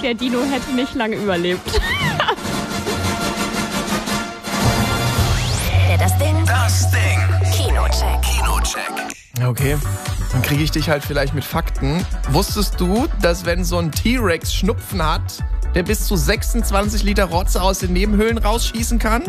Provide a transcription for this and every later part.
der Dino hätte nicht lange überlebt. Das Ding. Kinocheck. Okay, dann kriege ich dich halt vielleicht mit Fakten. Wusstest du, dass wenn so ein T-Rex Schnupfen hat, der bis zu 26 Liter Rotze aus den Nebenhöhlen rausschießen kann?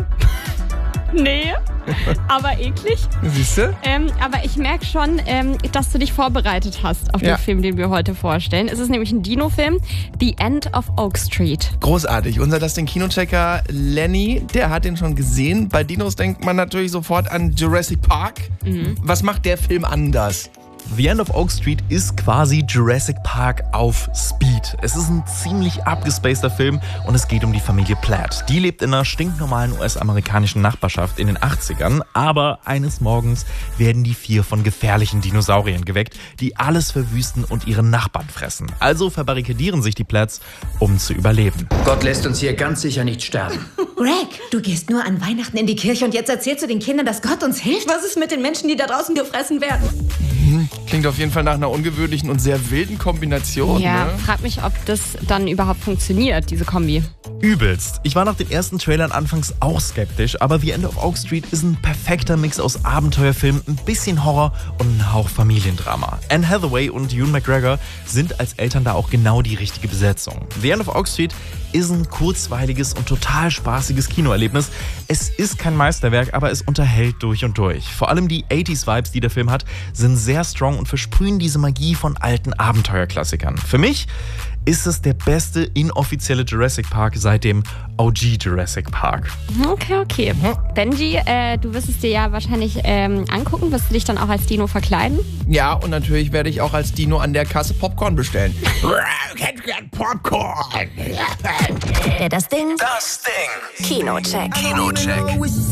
Nee, aber eklig. Siehst du? Aber ich merke schon, dass du dich vorbereitet hast auf den Film, den wir heute vorstellen. Es ist nämlich ein Dino-Film, The End of Oak Street. Großartig. Unser Das Ding Kinochecker Lenny, der hat den schon gesehen. Bei Dinos denkt man natürlich sofort an Jurassic Park. Was macht der Film anders? The End of Oak Street ist quasi Jurassic Park auf Speed. Es ist ein ziemlich abgespaceder Film und es geht um die Familie Platt. Die lebt in einer stinknormalen US-amerikanischen Nachbarschaft in den 80ern, aber eines Morgens werden die 4 von gefährlichen Dinosauriern geweckt, die alles verwüsten und ihre Nachbarn fressen. Also verbarrikadieren sich die Platts, um zu überleben. Gott lässt uns hier ganz sicher nicht sterben. Greg, du gehst nur an Weihnachten in die Kirche und jetzt erzählst du den Kindern, dass Gott uns hilft? Was ist mit den Menschen, die da draußen gefressen werden? Klingt auf jeden Fall nach einer ungewöhnlichen und sehr wilden Kombination. Ja, Ne? frag mich, ob das dann überhaupt funktioniert, diese Kombi. Übelst. Ich war nach den ersten Trailern anfangs auch skeptisch, aber The End of Oak Street ist ein perfekter Mix aus Abenteuerfilm, ein bisschen Horror und ein Hauch Familiendrama. Anne Hathaway und Ewan McGregor sind als Eltern da auch genau die richtige Besetzung. The End of Oak Street ist ein kurzweiliges und total spaßiges Kinoerlebnis. Es ist kein Meisterwerk, aber es unterhält durch und durch. Vor allem die 80s-Vibes, die der Film hat, sind sehr strong und versprühen diese Magie von alten Abenteuerklassikern. Für mich ist es der beste inoffizielle Jurassic Park seit dem OG Jurassic Park. Okay. Benji, du wirst es dir ja wahrscheinlich angucken. Wirst du dich dann auch als Dino verkleiden? Ja, und natürlich werde ich auch als Dino an der Kasse Popcorn bestellen. Das Ding. Kinocheck.